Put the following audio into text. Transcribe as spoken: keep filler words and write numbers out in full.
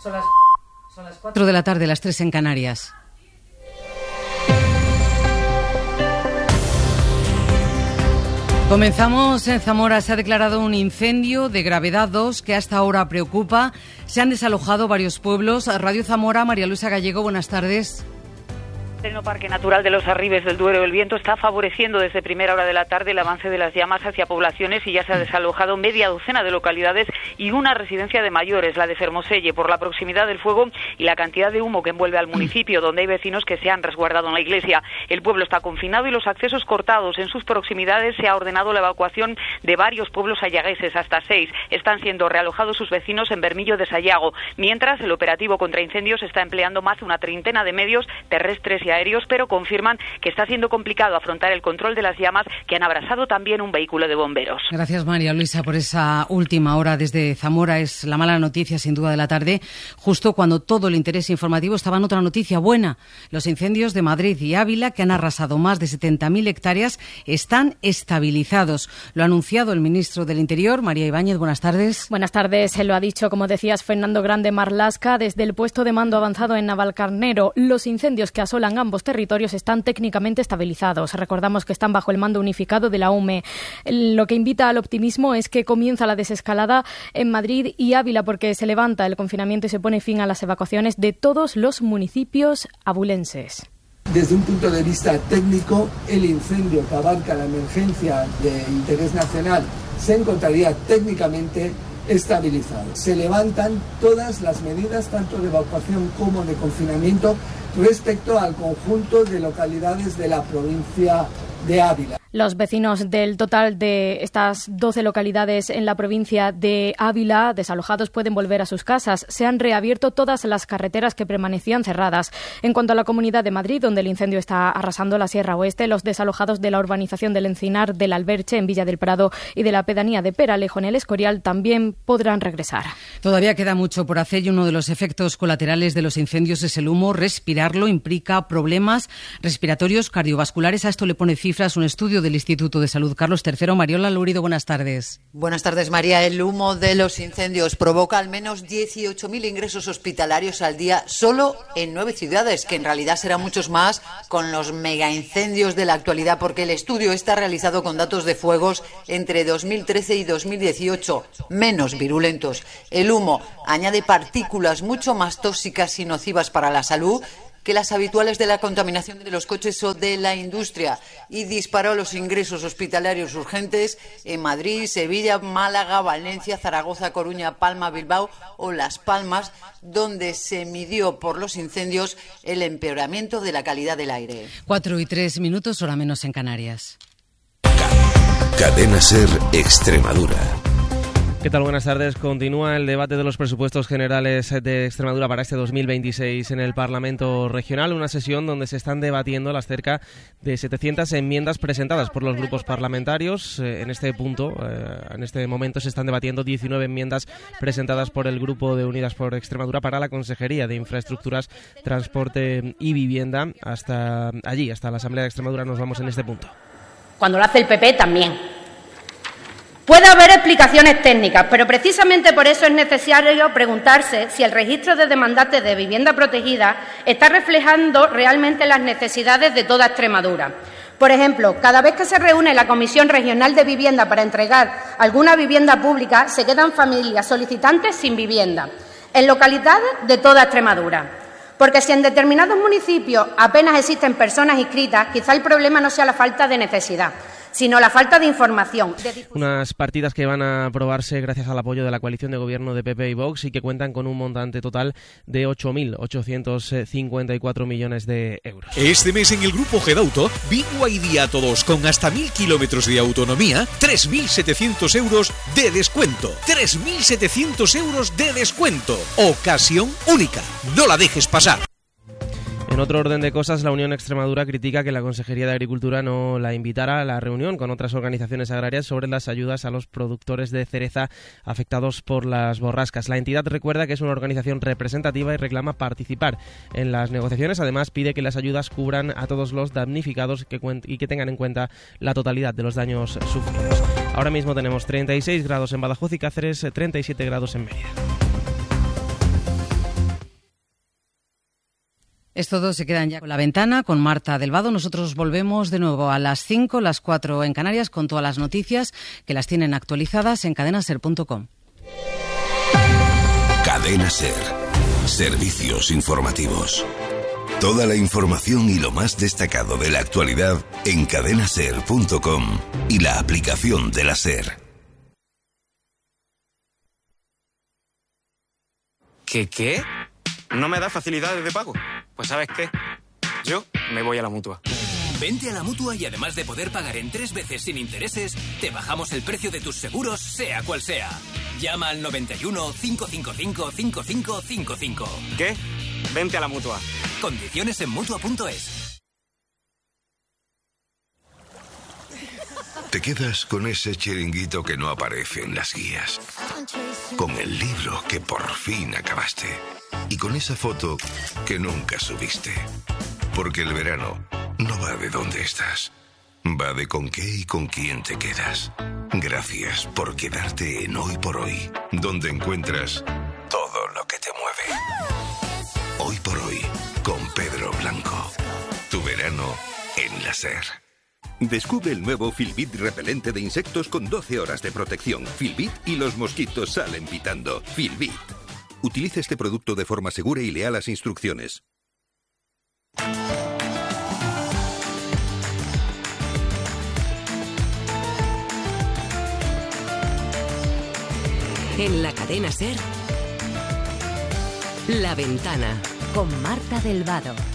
Son las, son las cuatro de la tarde, las tres en Canarias. Comenzamos en Zamora. Se ha declarado un incendio de gravedad dos que hasta ahora preocupa. Se han desalojado varios pueblos. Radio Zamora, María Luisa Gallego, buenas tardes. El pleno Parque Natural de los Arribes del Duero. El viento está favoreciendo desde primera hora de la tarde el avance de las llamas hacia poblaciones y ya se ha desalojado media docena de localidades y una residencia de mayores, la de Fermoselle, por la proximidad del fuego y la cantidad de humo que envuelve al municipio, donde hay vecinos que se han resguardado en la iglesia. El pueblo está confinado y los accesos cortados. En sus proximidades se ha ordenado la evacuación de varios pueblos sayagueses, hasta seis. Están siendo realojados sus vecinos en Bermillo de Sayago, mientras el operativo contra incendios está empleando más de una treintena de medios terrestres y aéreos, pero confirman que está siendo complicado afrontar el control de las llamas que han abrasado también un vehículo de bomberos. Gracias, María Luisa, por esa última hora desde Zamora. Es la mala noticia, sin duda, de la tarde, justo cuando todo el interés informativo estaba en otra noticia buena. Los incendios de Madrid y Ávila, que han arrasado más de setenta mil hectáreas, están estabilizados. Lo ha anunciado el ministro del Interior, María Ibáñez. Buenas tardes. Buenas tardes. Se lo ha dicho, como decías, Fernando Grande Marlasca, desde el puesto de mando avanzado en Navalcarnero. Los incendios que asolan ambos territorios están técnicamente estabilizados. Recordamos que están bajo el mando unificado de la U M E. Lo que invita al optimismo es que comienza la desescalada en Madrid y Ávila, porque se levanta el confinamiento y se pone fin a las evacuaciones de todos los municipios abulenses. Desde un punto de vista técnico, el incendio que abarca la emergencia de interés nacional se encontraría técnicamente estabilizado. Se levantan todas las medidas, tanto de evacuación como de confinamiento, respecto al conjunto de localidades de la provincia de Ávila. Los vecinos del total de estas doce localidades en la provincia de Ávila, desalojados, pueden volver a sus casas. Se han reabierto todas las carreteras que permanecían cerradas. En cuanto a la Comunidad de Madrid, donde el incendio está arrasando la Sierra Oeste, los desalojados de la urbanización del Encinar, del Alberche, en Villa del Prado, y de la pedanía de Peralejo, en el Escorial, también podrán regresar. Todavía queda mucho por hacer y uno de los efectos colaterales de los incendios es el humo. Respirarlo implica problemas respiratorios cardiovasculares. A esto le pone cifras un estudio del Instituto de Salud Carlos tercero. Mariola Lurido, buenas tardes. Buenas tardes, María. El humo de los incendios provoca al menos dieciocho mil ingresos hospitalarios al día solo en nueve ciudades, que en realidad serán muchos más con los megaincendios de la actualidad, porque el estudio está realizado con datos de fuegos entre dos mil trece y dos mil dieciocho, menos virulentos. El humo añade partículas mucho más tóxicas y nocivas para la salud que las habituales de la contaminación de los coches o de la industria, y disparó los ingresos hospitalarios urgentes en Madrid, Sevilla, Málaga, Valencia, Zaragoza, Coruña, Palma, Bilbao o Las Palmas, donde se midió por los incendios el empeoramiento de la calidad del aire. Cuatro y tres minutos, hora menos en Canarias. Cadena SER Extremadura. ¿Qué tal? Buenas tardes. Continúa el debate de los presupuestos generales de Extremadura para este dos mil veintiséis en el Parlamento Regional, una sesión donde se están debatiendo las cerca de setecientas enmiendas presentadas por los grupos parlamentarios. En este punto, en este momento, se están debatiendo diecinueve enmiendas presentadas por el Grupo de Unidas por Extremadura para la Consejería de Infraestructuras, Transporte y Vivienda. Hasta allí, hasta la Asamblea de Extremadura, nos vamos en este punto. Cuando lo hace el P P también. Puede haber explicaciones técnicas, pero precisamente por eso es necesario preguntarse si el registro de demandantes de vivienda protegida está reflejando realmente las necesidades de toda Extremadura. Por ejemplo, cada vez que se reúne la Comisión Regional de Vivienda para entregar alguna vivienda pública, se quedan familias solicitantes sin vivienda, en localidades de toda Extremadura. Porque si en determinados municipios apenas existen personas inscritas, quizá el problema no sea la falta de necesidad, sino la falta de información. De Unas partidas que van a aprobarse gracias al apoyo de la coalición de gobierno de P P y Vox y que cuentan con un montante total de ocho mil ochocientos cincuenta y cuatro millones de euros. Este mes en el Grupo Gedauto, Big Y D a todos con hasta mil kilómetros de autonomía, tres mil setecientos euros de descuento. tres mil setecientos euros de descuento. Ocasión única. No la dejes pasar. En otro orden de cosas, la Unión Extremadura critica que la Consejería de Agricultura no la invitara a la reunión con otras organizaciones agrarias sobre las ayudas a los productores de cereza afectados por las borrascas. La entidad recuerda que es una organización representativa y reclama participar en las negociaciones. Además, pide que las ayudas cubran a todos los damnificados que y que tengan en cuenta la totalidad de los daños sufridos. Ahora mismo tenemos treinta y seis grados en Badajoz y Cáceres, treinta y siete grados en Mérida. Es todo, se quedan ya con La Ventana, con Marta del Vado. Nosotros volvemos de nuevo a las cinco, las cuatro en Canarias, con todas las noticias que las tienen actualizadas en cadena ser punto com. Cadena Ser. Servicios informativos. Toda la información y lo más destacado de la actualidad en cadena ser punto com y la aplicación de la SER. ¿Qué qué? ¿No me da facilidades de pago? Pues ¿sabes qué? Yo me voy a la Mutua. Vente a la Mutua y además de poder pagar en tres veces sin intereses, te bajamos el precio de tus seguros, sea cual sea. Llama al noventa y uno, cinco cinco cinco, cinco cinco cinco cinco. ¿Qué? Vente a la Mutua. Condiciones en Mutua punto es. Te quedas con ese chiringuito que no aparece en las guías, con el libro que por fin acabaste y con esa foto que nunca subiste. Porque el verano no va de dónde estás, va de con qué y con quién te quedas. Gracias por quedarte en Hoy por Hoy, donde encuentras todo lo que te mueve. Hoy por Hoy, con Pedro Blanco. Tu verano en la SER. Descubre el nuevo Filbit repelente de insectos con doce horas de protección. Filbit y los mosquitos salen pitando. Filbit. Utiliza este producto de forma segura y lea las instrucciones. En la cadena SER, La Ventana, con Marta del Vado.